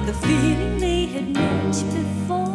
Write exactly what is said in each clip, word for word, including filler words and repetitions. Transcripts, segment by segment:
the feeling they had met before.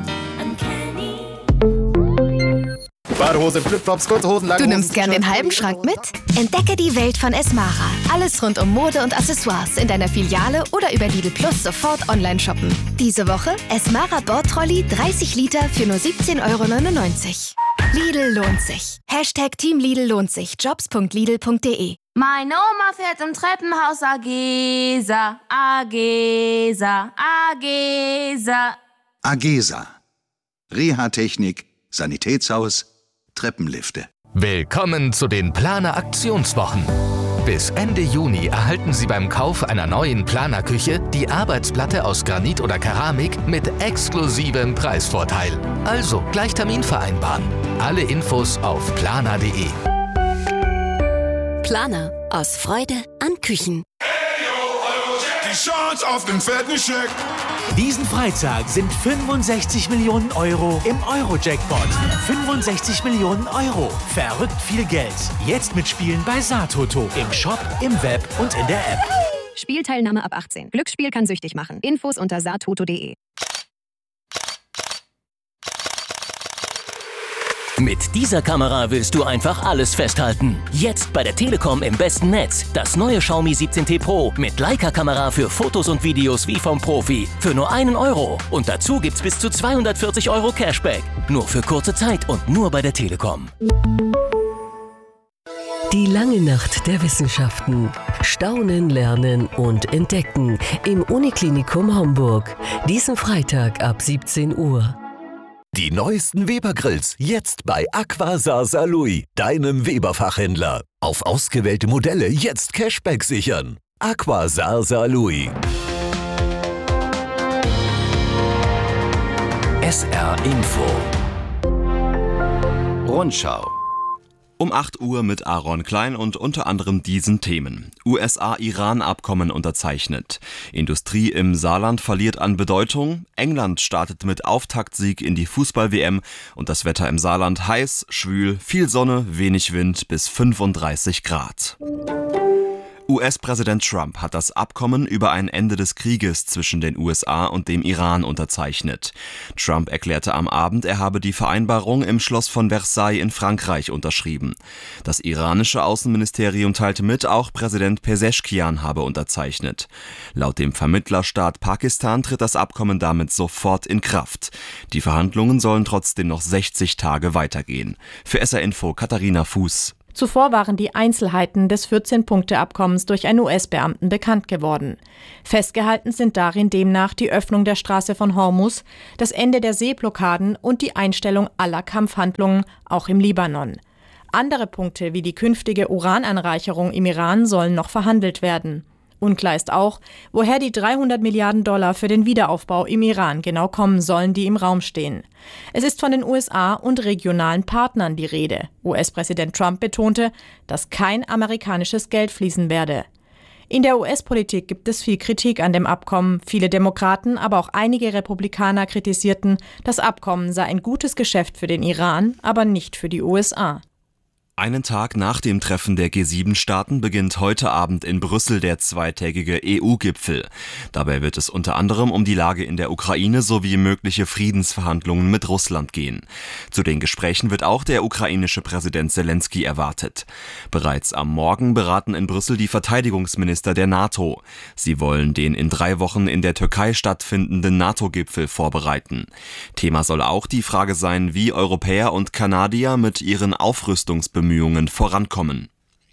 Badehose, Flipflops, kurze Hosen, lange Du Hosen, nimmst gern den halben Schrank mit? Entdecke die Welt von Esmara. Alles rund um Mode und Accessoires in deiner Filiale oder über Lidl Plus sofort online shoppen. Diese Woche Esmara Bordtrolley dreißig Liter für nur siebzehn Euro neunundneunzig. Lidl lohnt sich. Hashtag Team Lidl lohnt sich. Jobs punkt lidl punkt de. Meine Oma fährt im Treppenhaus Agesa, Agesa, Agesa. Agesa. Reha-Technik, Sanitätshaus, Treppenlifte. Willkommen zu den Planer Aktionswochen. Bis Ende Juni erhalten Sie beim Kauf einer neuen Planer-Küche die Arbeitsplatte aus Granit oder Keramik mit exklusivem Preisvorteil. Also gleich Termin vereinbaren. Alle Infos auf planer punkt de. Planer. Aus Freude an Küchen. Die Chance auf den fetten Scheck. Diesen Freitag sind fünfundsechzig Millionen Euro im Euro-Jackpot. fünfundsechzig Millionen Euro. Verrückt viel Geld. Jetzt mitspielen bei Satoto. Im Shop, im Web und in der App. Spielteilnahme ab achtzehn. Glücksspiel kann süchtig machen. Infos unter satoto punkt de. Mit dieser Kamera willst du einfach alles festhalten. Jetzt bei der Telekom im besten Netz. Das neue Xiaomi siebzehn T Pro mit Leica-Kamera für Fotos und Videos wie vom Profi. Für nur einen Euro. Und dazu gibt's bis zu zweihundertvierzig Euro Cashback. Nur für kurze Zeit und nur bei der Telekom. Die lange Nacht der Wissenschaften. Staunen, lernen und entdecken im Uniklinikum Homburg. Diesen Freitag ab siebzehn Uhr. Die neuesten Weber-Grills jetzt bei Aqua Sasa Louis, deinem Weber-Fachhändler. Auf ausgewählte Modelle jetzt Cashback sichern. Aqua Sasa Louis. S R Info. Rundschau. Um acht Uhr mit Aaron Klein und unter anderem diesen Themen. U S A-Iran-Abkommen unterzeichnet. Industrie im Saarland verliert an Bedeutung. England startet mit Auftaktsieg in die Fußball-W M. Und das Wetter im Saarland heiß, schwül, viel Sonne, wenig Wind bis fünfunddreißig Grad. U S-Präsident Trump hat das Abkommen über ein Ende des Krieges zwischen den U S A und dem Iran unterzeichnet. Trump erklärte am Abend, er habe die Vereinbarung im Schloss von Versailles in Frankreich unterschrieben. Das iranische Außenministerium teilte mit, auch Präsident Pezeshkian habe unterzeichnet. Laut dem Vermittlerstaat Pakistan tritt das Abkommen damit sofort in Kraft. Die Verhandlungen sollen trotzdem noch sechzig Tage weitergehen. Für S R Info Katharina Fuß. Zuvor waren die Einzelheiten des vierzehn-Punkte-Abkommens durch einen U S-Beamten bekannt geworden. Festgehalten sind darin demnach die Öffnung der Straße von Hormuz, das Ende der Seeblockaden und die Einstellung aller Kampfhandlungen, auch im Libanon. Andere Punkte wie die künftige Urananreicherung im Iran sollen noch verhandelt werden. Unklar ist auch, woher die dreihundert Milliarden Dollar für den Wiederaufbau im Iran genau kommen sollen, die im Raum stehen. Es ist von den U S A und regionalen Partnern die Rede. U S-Präsident Trump betonte, dass kein amerikanisches Geld fließen werde. In der U S-Politik gibt es viel Kritik an dem Abkommen. Viele Demokraten, aber auch einige Republikaner kritisierten, das Abkommen sei ein gutes Geschäft für den Iran, aber nicht für die U S A. Einen Tag nach dem Treffen der G sieben Staaten beginnt heute Abend in Brüssel der zweitägige E U-Gipfel. Dabei wird es unter anderem um die Lage in der Ukraine sowie mögliche Friedensverhandlungen mit Russland gehen. Zu den Gesprächen wird auch der ukrainische Präsident Selenskyj erwartet. Bereits am Morgen beraten in Brüssel die Verteidigungsminister der NATO. Sie wollen den in drei Wochen in der Türkei stattfindenden NATO-Gipfel vorbereiten. Thema soll auch die Frage sein, wie Europäer und Kanadier mit ihren Aufrüstungsbemühungen Bemühungen vorankommen.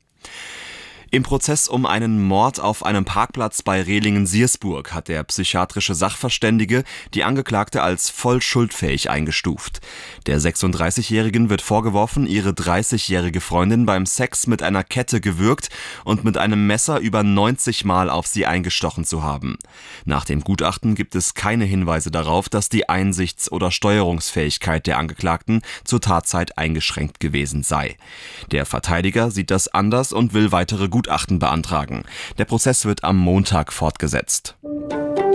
Im Prozess um einen Mord auf einem Parkplatz bei Rehlingen-Siersburg hat der psychiatrische Sachverständige die Angeklagte als voll schuldfähig eingestuft. Der sechsunddreißigjährigen wird vorgeworfen, ihre dreißigjährige Freundin beim Sex mit einer Kette gewürgt und mit einem Messer über neunzig Mal auf sie eingestochen zu haben. Nach dem Gutachten gibt es keine Hinweise darauf, dass die Einsichts- oder Steuerungsfähigkeit der Angeklagten zur Tatzeit eingeschränkt gewesen sei. Der Verteidiger sieht das anders und will weitere Gutachten beantragen. Der Prozess wird am Montag fortgesetzt.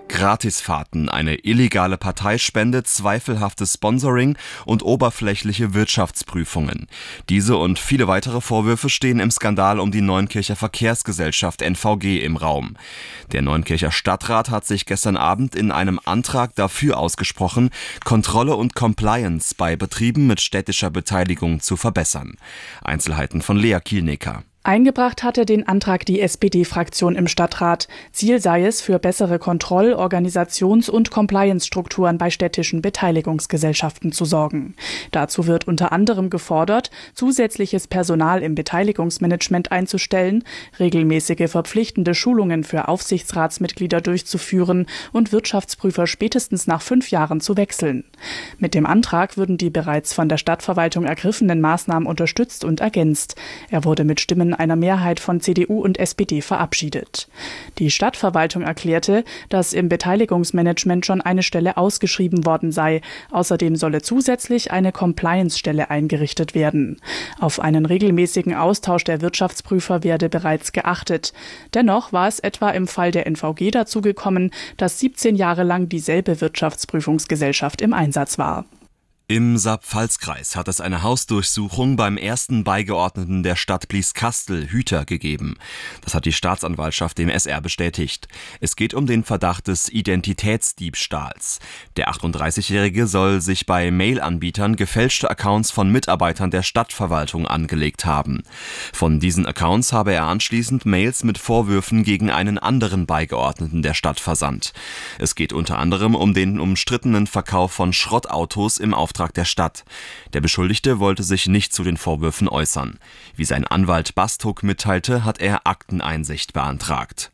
Gratisfahrten, eine illegale Parteispende, zweifelhaftes Sponsoring und oberflächliche Wirtschaftsprüfungen. Diese und viele weitere Vorwürfe stehen im Skandal um die Neunkircher Verkehrsgesellschaft N V G im Raum. Der Neunkircher Stadtrat hat sich gestern Abend in einem Antrag dafür ausgesprochen, Kontrolle und Compliance bei Betrieben mit städtischer Beteiligung zu verbessern. Einzelheiten von Lea Kielnecker. Eingebracht hatte den Antrag die S P D-Fraktion im Stadtrat. Ziel sei es, für bessere Kontroll-, Organisations- und Compliance-Strukturen bei städtischen Beteiligungsgesellschaften zu sorgen. Dazu wird unter anderem gefordert, zusätzliches Personal im Beteiligungsmanagement einzustellen, regelmäßige verpflichtende Schulungen für Aufsichtsratsmitglieder durchzuführen und Wirtschaftsprüfer spätestens nach fünf Jahren zu wechseln. Mit dem Antrag würden die bereits von der Stadtverwaltung ergriffenen Maßnahmen unterstützt und ergänzt. Er wurde mit Stimmen einer Mehrheit von C D U und S P D verabschiedet. Die Stadtverwaltung erklärte, dass im Beteiligungsmanagement schon eine Stelle ausgeschrieben worden sei. Außerdem solle zusätzlich eine Compliance-Stelle eingerichtet werden. Auf einen regelmäßigen Austausch der Wirtschaftsprüfer werde bereits geachtet. Dennoch war es etwa im Fall der N V G dazu gekommen, dass siebzehn Jahre lang dieselbe Wirtschaftsprüfungsgesellschaft im Einsatz war. Im Saar-Pfalz-Kreis hat es eine Hausdurchsuchung beim ersten Beigeordneten der Stadt Blieskastel, Hüter, gegeben. Das hat die Staatsanwaltschaft dem S R bestätigt. Es geht um den Verdacht des Identitätsdiebstahls. Der achtunddreißigjährige soll sich bei Mail-Anbietern gefälschte Accounts von Mitarbeitern der Stadtverwaltung angelegt haben. Von diesen Accounts habe er anschließend Mails mit Vorwürfen gegen einen anderen Beigeordneten der Stadt versandt. Es geht unter anderem um den umstrittenen Verkauf von Schrottautos im Auftrag der Stadt. Der Beschuldigte wollte sich nicht zu den Vorwürfen äußern. Wie sein Anwalt Bastuk mitteilte, hat er Akteneinsicht beantragt.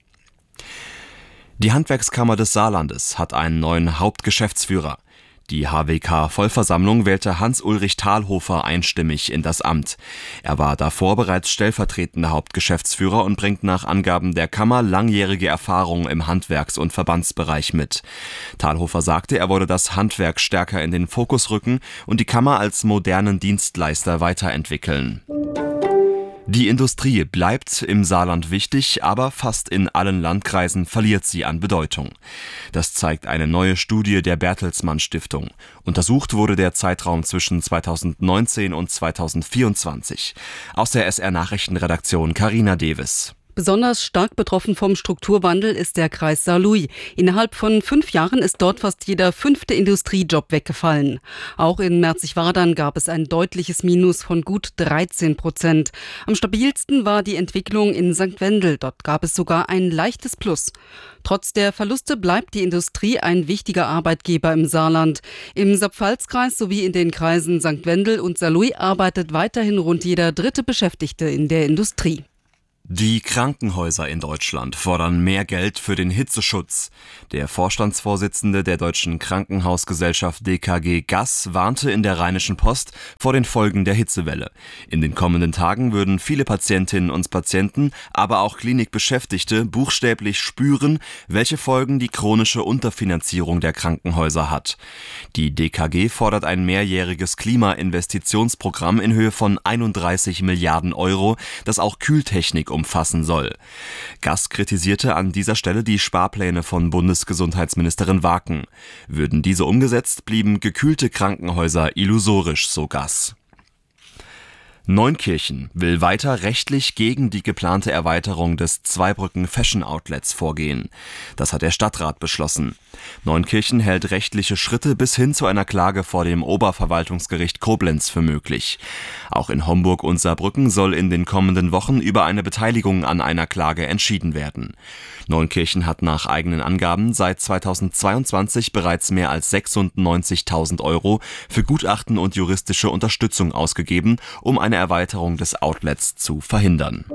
Die Handwerkskammer des Saarlandes hat einen neuen Hauptgeschäftsführer. Die H W K-Vollversammlung wählte Hans-Ulrich Thalhofer einstimmig in das Amt. Er war davor bereits stellvertretender Hauptgeschäftsführer und bringt nach Angaben der Kammer langjährige Erfahrung im Handwerks- und Verbandsbereich mit. Thalhofer sagte, er wolle das Handwerk stärker in den Fokus rücken und die Kammer als modernen Dienstleister weiterentwickeln. Die Industrie bleibt im Saarland wichtig, aber fast in allen Landkreisen verliert sie an Bedeutung. Das zeigt eine neue Studie der Bertelsmann Stiftung. Untersucht wurde der Zeitraum zwischen zweitausendneunzehn und zweitausendvierundzwanzig. Aus der S R-Nachrichtenredaktion Carina Devis. Besonders stark betroffen vom Strukturwandel ist der Kreis Saarlouis. Innerhalb von fünf Jahren ist dort fast jeder fünfte Industriejob weggefallen. Auch in Merzig-Wadern gab es ein deutliches Minus von gut dreizehn Prozent. Am stabilsten war die Entwicklung in Sankt Wendel. Dort gab es sogar ein leichtes Plus. Trotz der Verluste bleibt die Industrie ein wichtiger Arbeitgeber im Saarland. Im Saar-Pfalz-Kreis sowie in den Kreisen Sankt Wendel und Saarlouis arbeitet weiterhin rund jeder dritte Beschäftigte in der Industrie. Die Krankenhäuser in Deutschland fordern mehr Geld für den Hitzeschutz. Der Vorstandsvorsitzende der Deutschen Krankenhausgesellschaft D K G G A S warnte in der Rheinischen Post vor den Folgen der Hitzewelle. In den kommenden Tagen würden viele Patientinnen und Patienten, aber auch Klinikbeschäftigte buchstäblich spüren, welche Folgen die chronische Unterfinanzierung der Krankenhäuser hat. Die D K G fordert ein mehrjähriges Klimainvestitionsprogramm in Höhe von einunddreißig Milliarden Euro, das auch Kühltechnik umfassen soll. G A S kritisierte an dieser Stelle die Sparpläne von Bundesgesundheitsministerin Waken. Würden diese umgesetzt, blieben gekühlte Krankenhäuser illusorisch, so G A S. Neunkirchen will weiter rechtlich gegen die geplante Erweiterung des Zweibrücken Fashion Outlets vorgehen. Das hat der Stadtrat beschlossen. Neunkirchen hält rechtliche Schritte bis hin zu einer Klage vor dem Oberverwaltungsgericht Koblenz für möglich. Auch in Homburg und Saarbrücken soll in den kommenden Wochen über eine Beteiligung an einer Klage entschieden werden. Neunkirchen hat nach eigenen Angaben seit zweitausendzweiundzwanzig bereits mehr als sechsundneunzigtausend Euro für Gutachten und juristische Unterstützung ausgegeben, um eine Erweiterung des Outlets zu verhindern.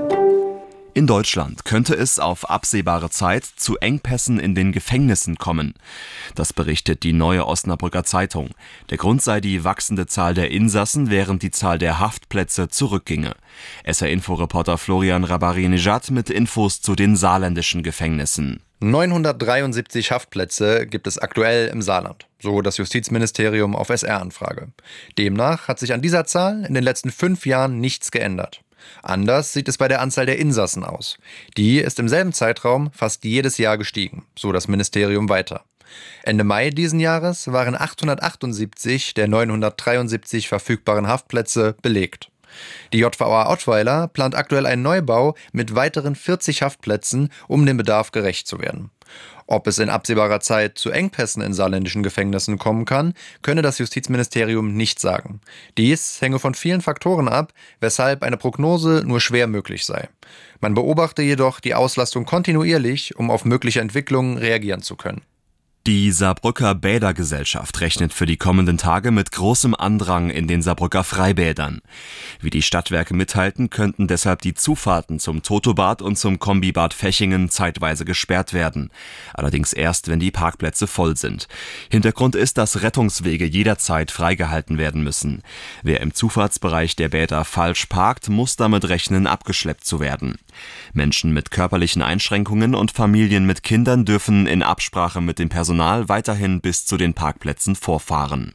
In Deutschland könnte es auf absehbare Zeit zu Engpässen in den Gefängnissen kommen. Das berichtet die Neue Osnabrücker Zeitung. Der Grund sei die wachsende Zahl der Insassen, während die Zahl der Haftplätze zurückginge. S R-Info-Reporter Florian Rabari-Nejad mit Infos zu den saarländischen Gefängnissen. neunhundertdreiundsiebzig Haftplätze gibt es aktuell im Saarland, so das Justizministerium auf S R-Anfrage. Demnach hat sich an dieser Zahl in den letzten fünf Jahren nichts geändert. Anders sieht es bei der Anzahl der Insassen aus. Die ist im selben Zeitraum fast jedes Jahr gestiegen, so das Ministerium weiter. Ende Mai diesen Jahres waren achthundertachtundsiebzig der neunhundertdreiundsiebzig verfügbaren Haftplätze belegt. Die J V A Ottweiler plant aktuell einen Neubau mit weiteren vierzig Haftplätzen, um dem Bedarf gerecht zu werden. Ob es in absehbarer Zeit zu Engpässen in saarländischen Gefängnissen kommen kann, könne das Justizministerium nicht sagen. Dies hänge von vielen Faktoren ab, weshalb eine Prognose nur schwer möglich sei. Man beobachte jedoch die Auslastung kontinuierlich, um auf mögliche Entwicklungen reagieren zu können. Die Saarbrücker Bädergesellschaft rechnet für die kommenden Tage mit großem Andrang in den Saarbrücker Freibädern. Wie die Stadtwerke mitteilten, könnten deshalb die Zufahrten zum Totobad und zum Kombibad Fechingen zeitweise gesperrt werden. Allerdings erst, wenn die Parkplätze voll sind. Hintergrund ist, dass Rettungswege jederzeit freigehalten werden müssen. Wer im Zufahrtsbereich der Bäder falsch parkt, muss damit rechnen, abgeschleppt zu werden. Menschen mit körperlichen Einschränkungen und Familien mit Kindern dürfen in Absprache mit dem Personal weiterhin bis zu den Parkplätzen vorfahren.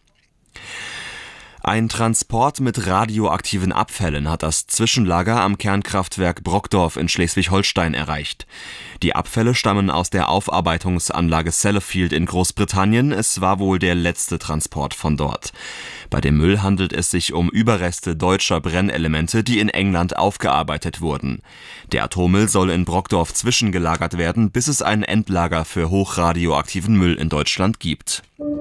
Ein Transport mit radioaktiven Abfällen hat das Zwischenlager am Kernkraftwerk Brockdorf in Schleswig-Holstein erreicht. Die Abfälle stammen aus der Aufarbeitungsanlage Sellafield in Großbritannien. Es war wohl der letzte Transport von dort. Bei dem Müll handelt es sich um Überreste deutscher Brennelemente, die in England aufgearbeitet wurden. Der Atommüll soll in Brockdorf zwischengelagert werden, bis es ein Endlager für hochradioaktiven Müll in Deutschland gibt.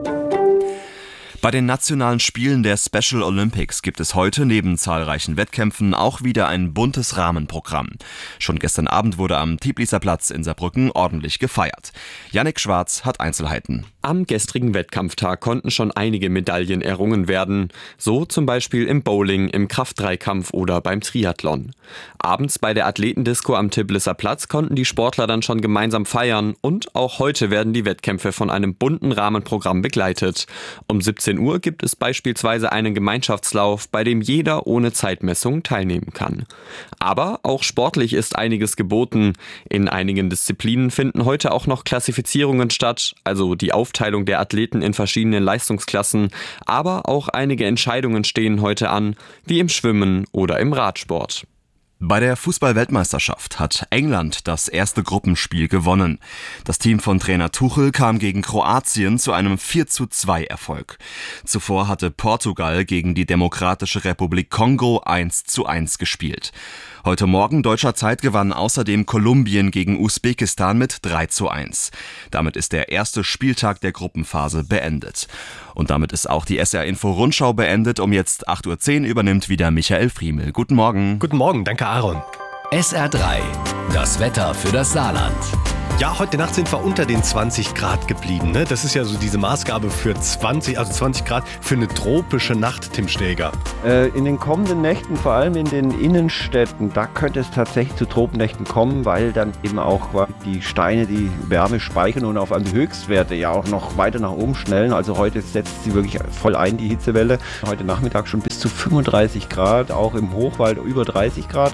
Bei den nationalen Spielen der Special Olympics gibt es heute neben zahlreichen Wettkämpfen auch wieder ein buntes Rahmenprogramm. Schon gestern Abend wurde am Tiebliser Platz in Saarbrücken ordentlich gefeiert. Jannik Schwarz hat Einzelheiten. Am gestrigen Wettkampftag konnten schon einige Medaillen errungen werden. So zum Beispiel im Bowling, im Kraftdreikampf oder beim Triathlon. Abends bei der Athletendisco am Tiblisser Platz konnten die Sportler dann schon gemeinsam feiern. Und auch heute werden die Wettkämpfe von einem bunten Rahmenprogramm begleitet. Um siebzehn Uhr gibt es beispielsweise einen Gemeinschaftslauf, bei dem jeder ohne Zeitmessung teilnehmen kann. Aber auch sportlich ist einiges geboten. In einigen Disziplinen finden heute auch noch Klassifizierungen statt, also die Aufteilung der Athleten in verschiedene Leistungsklassen. Aber auch einige Entscheidungen stehen heute an, wie im Schwimmen oder im Radsport. Bei der Fußball-Weltmeisterschaft hat England das erste Gruppenspiel gewonnen. Das Team von Trainer Tuchel kam gegen Kroatien zu einem vier zu zwei Erfolg. Zuvor hatte Portugal gegen die Demokratische Republik Kongo eins zu eins gespielt. Heute Morgen deutscher Zeit gewann außerdem Kolumbien gegen Usbekistan mit drei zu eins. Damit ist der erste Spieltag der Gruppenphase beendet. Und damit ist auch die S R-Info-Rundschau beendet. Um jetzt acht Uhr zehn übernimmt wieder Michael Friemel. Guten Morgen. Guten Morgen, danke Aaron. S R drei, das Wetter für das Saarland. Ja, heute Nacht sind wir unter den zwanzig Grad geblieben. Ne? Das ist ja so diese Maßgabe für zwanzig, also zwanzig Grad für eine tropische Nacht, Tim Steger. Äh, in den kommenden Nächten, vor allem in den Innenstädten, da könnte es tatsächlich zu Tropennächten kommen, weil dann eben auch die Steine die Wärme speichern und auf die Höchstwerte ja auch noch weiter nach oben schnellen. Also heute setzt sie wirklich voll ein, die Hitzewelle. Heute Nachmittag schon bis zu fünfunddreißig Grad, auch im Hochwald über dreißig Grad.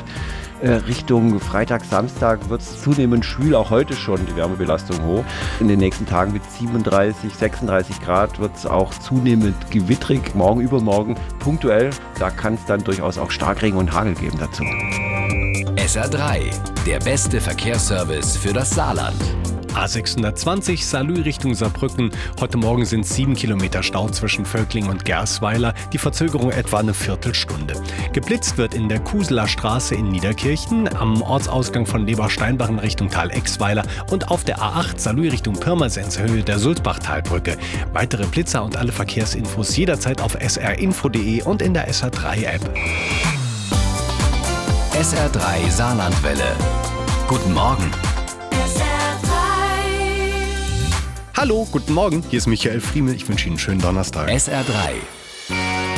Richtung Freitag, Samstag wird es zunehmend schwül, auch heute schon die Wärmebelastung hoch. In den nächsten Tagen mit siebenunddreißig, sechsunddreißig Grad wird es auch zunehmend gewittrig. Morgen, übermorgen punktuell, da kann es dann durchaus auch Starkregen und Hagel geben dazu. S R drei, der beste Verkehrsservice für das Saarland. A sechshundertzwanzig Saarlouis Richtung Saarbrücken. Heute Morgen sind sieben Kilometer Stau zwischen Völkling und Gersweiler. Die Verzögerung etwa eine Viertelstunde. Geblitzt wird in der Kuseler Straße in Niederkirchen, am Ortsausgang von Lebersteinbach in Richtung Tal-Exweiler und auf der A acht Saarlouis Richtung Pirmasens Höhe der Sulzbachtalbrücke. Weitere Blitzer und alle Verkehrsinfos jederzeit auf s r info punkt d e und in der S R drei App. S R drei Saarlandwelle. Guten Morgen. Hallo, guten Morgen, hier ist Michael Friemel. Ich wünsche Ihnen einen schönen Donnerstag. S R drei.